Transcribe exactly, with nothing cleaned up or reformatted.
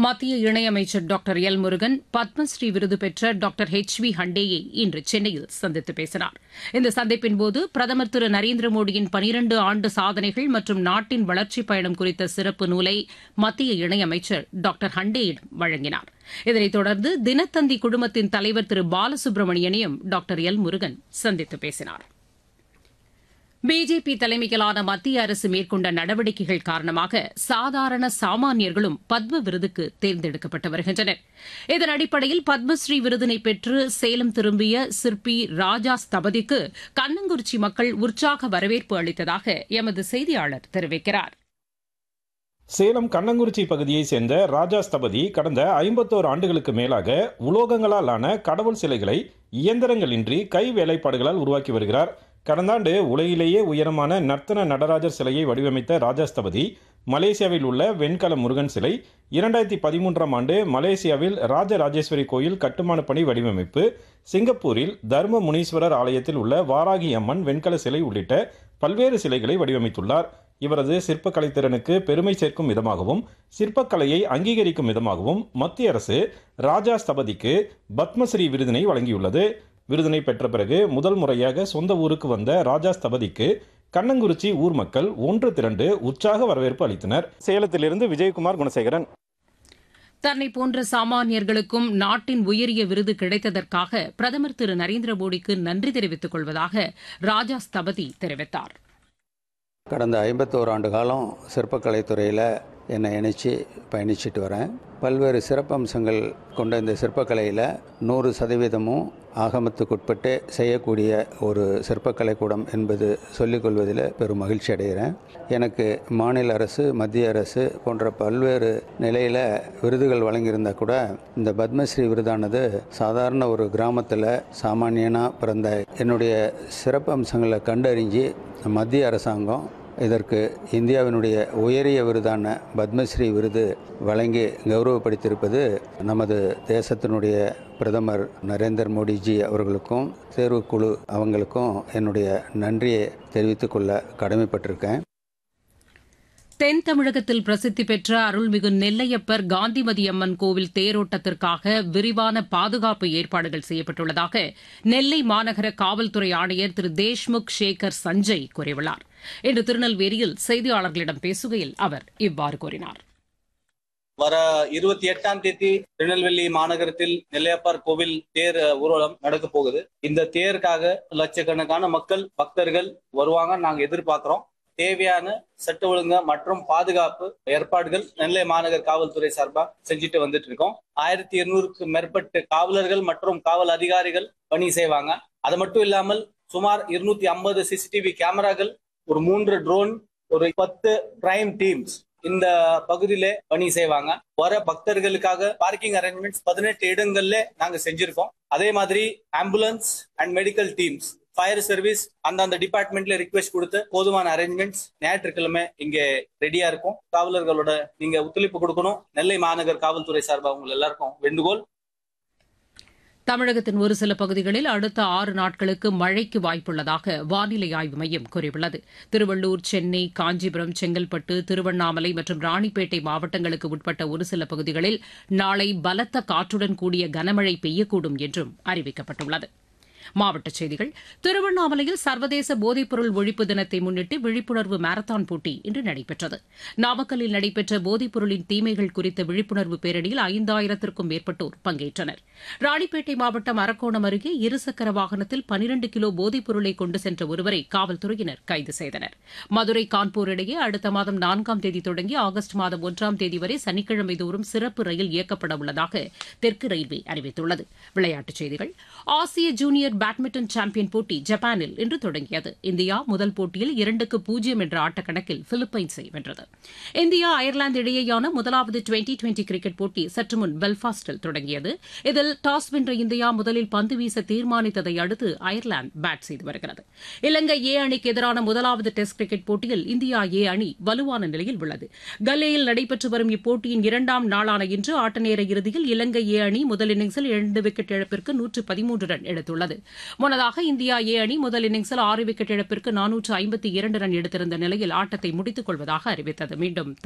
மத்திய இணையமைச்சர் doctor L Murugan Padmashri விருது பெற்ற டாக்டர் ஹெச் வி ஹண்டேயை இன்று சென்னையில் சந்தித்து பேசினார். இந்த சந்திப்பின்போது பிரதமர் திரு நரேந்திர மோடியின் பனிரண்டு ஆண்டு சாதனைகள் மற்றும் நாட்டின் வளர்ச்சிப் பயணம் குறித்த சிறப்பு நூலை மத்திய இணையமைச்சர் டாக்டர் ஹண்டேயிடம் வழங்கினார். இதனைத் தொடர்ந்து தினத்தந்தி குழுமத்தின் தலைவர் திரு பாலசுப்ரமணியனையும் டாக்டர் எல் முருகன் சந்தித்து பேசினார். பிஜேபி தலைமையிலான மத்திய அரசு மேற்கொண்ட நடவடிக்கைகள் காரணமாக சாதாரண சாமானியர்களும் பத்ம விருதுக்கு தேர்ந்தெடுக்கப்பட்டு வருகின்றனர். இதன் அடிப்படையில் பத்மஸ்ரீ விருதினை பெற்று சேலம் திரும்பிய சிற்பி ராஜா ஸ்தபதிக்கு கண்ணங்குறிச்சி மக்கள் உற்சாக வரவேற்பு அளித்ததாக எமது செய்தியாளர் தெரிவிக்கிறார். சேலம் கண்ணங்குறிச்சி பகுதியைச் சேர்ந்த ராஜா ஸ்தபதி கடந்த ஐம்பத்தோரு ஆண்டுகளுக்கு மேலாக உலோகங்களால் ஆன கடவுள் சிலைகளை இயந்திரங்களின்றி கை வேலைப்பாடுகளால் உருவாக்கி வருகிறார். கடந்த ஆண்டு உலகிலேயே உயரமான நர்த்தன நடராஜர் சிலையை வடிவமைத்த ராஜஸ்தபதி மலேசியாவில் உள்ள வெண்கல முருகன் சிலை, இரண்டாயிரத்தி பதிமூன்றாம் ஆண்டு மலேசியாவில் ராஜராஜேஸ்வரி கோயில் கட்டுமான பணி வடிவமைப்பு, சிங்கப்பூரில் தர்ம முனீஸ்வரர் ஆலயத்தில் உள்ள வாராகி அம்மன் வெண்கல சிலை உள்ளிட்ட பல்வேறு சிலைகளை வடிவமைத்துள்ளார். இவரது சிற்பக்கலை திறனுக்கு பெருமை சேர்க்கும் விதமாகவும் சிற்பக்கலையை அங்கீகரிக்கும் விதமாகவும் மத்திய அரசு ராஜா ஸ்தபதிக்கு பத்மஸ்ரீ விருதினை வழங்கியுள்ளது. விருதினை பெற்ற பிறகு முதல் முறையாக சொந்த ஊருக்கு வந்த ராஜா ஸ்தபதிக்கு கண்ணங்குறிச்சி ஊர் மக்கள் ஒன்று திரண்டு உற்சாக வரவேற்பு அளித்தனர். சேலத்திலிருந்து விஜயகுமார் குணசேகரன். தன்னை போன்ற சாமானியர்களுக்கும் நாட்டின் உயரிய விருது கிடைத்ததற்காக பிரதமர் திரு நரேந்திர மோடிக்கு நன்றி தெரிவித்துக் கொள்வதாக ராஜா ஸ்தபதி தெரிவித்தார். கடந்த ஐம்பத்தோரு ஆண்டு காலம் சிற்பக்கலைத்துறையில் என்னை இணைச்சி பயணிச்சுட்டு வரேன். பல்வேறு சிறப்பம்சங்கள் கொண்ட இந்த சிற்பக்கலையில் நூறு சதவீதமும் ஆகமத்துக்குட்பட்டு செய்யக்கூடிய ஒரு சிற்பக்கலை கூடம் என்பது சொல்லிக்கொள்வதில் பெரும் மகிழ்ச்சி அடைகிறேன். எனக்கு மாநில அரசு, மத்திய அரசு போன்ற பல்வேறு நிலையில் விருதுகள் வழங்கியிருந்தால் கூட இந்த பத்மஸ்ரீ விருதானது சாதாரண ஒரு கிராமத்தில் சாமானியனாக பிறந்த என்னுடைய சிறப்பம்சங்களை கண்டறிஞ்சு மத்திய அரசாங்கம் இதற்கு இந்தியாவினுடைய உயரிய விருதான பத்மஸ்ரீ விருது வழங்கி கௌரவப்படுத்தியிருப்பது நமது தேசத்தினுடைய பிரதமர் நரேந்திர மோடிஜி அவர்களுக்கும் தேர்வுக்குழு அவங்களுக்கும் என்னுடைய நன்றியை தெரிவித்துக் கொள்ள கடமைப்பட்டிருக்கேன். தென் தமிழகத்தில் பிரசித்தி பெற்ற அருள்மிகு நெல்லையப்பர் காந்திமதி அம்மன் கோவில் தேரோட்டத்திற்காக விரிவான பாதுகாப்பு ஏற்பாடுகள் செய்யப்பட்டுள்ளதாக நெல்லை மாநகர காவல்துறை ஆணையர் திரு தேஷ்முக் சேகர் சஞ்சய் கூறியுள்ளார். இன்று திருநெல்வேலியில் செய்தியாளர்களிடம் பேசுகையில் அவர் இவ்வாறு கூறினார். வர இருபத்தி எட்டாம் தேதி திருநெல்வேலி மாநகரத்தில் நெல்லையப்பர் கோவில் தேர் ஊர்வலம் நடக்க போகுது. இந்த தேருக்காக லட்சக்கணக்கான மக்கள் பக்தர்கள் வருவாங்க நாங்க எதிர்பார்க்கிறோம். தேவையான சட்ட ஒழுங்கு மற்றும் பாதுகாப்பு ஏற்பாடுகள் நெல்லை மாநகர் காவல்துறை சார்பா செஞ்சுட்டு வந்துட்டு இருக்கோம். ஆயிரத்தி இருநூறுக்கு மேற்பட்ட காவலர்கள் மற்றும் காவல் அதிகாரிகள் பணி செய்வாங்க. அது மட்டும் இல்லாமல் சுமார் இருநூத்தி ஐம்பது சிசிடிவி கேமராக்கள், ஒரு மூன்று ட்ரோன், ஒரு பத்து பிரைம் டீம்ஸ் இந்த பகுதியில பணி செய்வாங்க. வர பக்தர்களுக்காக பார்க்கிங் அரேஞ்ச்மெண்ட்ஸ் பதினெட்டு இடங்கள்ல நாங்க செஞ்சிருக்கோம். அதே மாதிரி ambulance and medical teams, fire service அந்தந்த டிபார்ட்மெண்ட்ல ரிக்வெஸ்ட் கொடுத்து போதுமான அரேஞ்ச்மெண்ட்ஸ் ஞாயிற்றுக்கிழமை இங்க ரெடியா இருக்கும். காவலர்களோட நீங்க ஒத்துழைப்பு கொடுக்கணும். நெல்லை மாநகர் காவல்துறை சார்பாக உங்க எல்லாருக்கும் வேண்டுகோள். தமிழகத்தின் ஒரு சில பகுதிகளில் அடுத்த ஆறு நாட்களுக்கு மழைக்கு வாய்ப்புள்ளதாக வானிலை ஆய்வு மையம் கூறியுள்ளது. திருவள்ளூர், சென்னை, காஞ்சிபுரம், செங்கல்பட்டு, திருவண்ணாமலை மற்றும் ராணிப்பேட்டை மாவட்டங்களுக்கு உட்பட்ட ஒரு சில பகுதிகளில் நாளை பலத்த காற்றுடன் கூடிய கனமழை பெய்யக்கூடும் என்றும் அறிவிக்கப்பட்டுள்ளது. மாவட்டச் செய்திகள். திருவண்ணாமலையில் சர்வதேச போதைப்பொருள் ஒழிப்பு தினத்தை முன்னிட்டு விழிப்புணர்வு மாரத்தான் போட்டி இன்று நடைபெற்றது. நாமக்கல்லில் நடைபெற்ற போதைப்பொருளின் தீமைகள் குறித்த விழிப்புணர்வு பேரணியில் ஐந்தாயிரத்திற்கும் மேற்பட்டோர் பங்கேற்றனர். ராணிப்பேட்டை மாவட்டம் அரக்கோணம் அருகே இருசக்கர வாகனத்தில் பனிரண்டு கிலோ போதைப்பொருளை கொண்டு சென்ற ஒருவரை காவல்துறையினர் கைது செய்தனர். மதுரை கான்பூர் இடையே அடுத்த மாதம் நான்காம் தேதி தொடங்கி ஆகஸ்ட் மாதம் ஒன்றாம் தேதி வரை சனிக்கிழமை தோறும் சிறப்பு ரயில் இயக்கப்பட உள்ளதாக தெற்கு ரயில்வே அறிவித்துள்ளது. விளையாட்டுச் செய்திகள். ஆசிய ஜூனியர் பேட்மிண்டன் சாம்பியன் போட்டி ஜப்பானில் இன்று தொடங்கியது. இந்தியா முதல் போட்டியில் இரண்டுக்கு பூஜ்ஜியம் என்ற ஆட்டக்கணக்கில் பிலிப்பைன்ஸை வென்றது. இந்தியா அயர்லாந்து இடையேயான முதலாவது டுவெண்டி டுவெண்டி கிரிக்கெட் போட்டி சற்று முன் பெல்பாஸ்டில் தொடங்கியது. இதில் டாஸ் வென்ற இந்தியா முதலில் பந்து வீச தீர்மானித்ததை அடுத்து அயர்லாந்து பேட் செய்து வருகிறது. இலங்கை ஏ அணிக்கு எதிரான முதலாவது டெஸ்ட் கிரிக்கெட் போட்டியில் இந்தியா ஏ அணி வலுவான நிலையில் உள்ளது. கல்லேயில் நடைபெற்று வரும் இப்போட்டியின் இரண்டாம் நாளான இன்று ஆட்டநேர இறுதியில் இலங்கை ஏ அணி முதல் இன்னிங்ஸில் இரண்டு விக்கெட் இழப்பிற்கு நூற்று பதிமூன்று ரன் எடுத்துள்ளது. முன்னதாக இந்தியா ஏ அணி முதல் இன்னிங்ஸில் ஆறு விக்கெட் இழப்பிற்கு நானூற்று ஐம்பத்தி இரண்டு ரன் எடுத்திருந்த நிலையில் ஆட்டத்தை முடித்துக் கொள்வதாக அறிவித்தது. மீண்டும்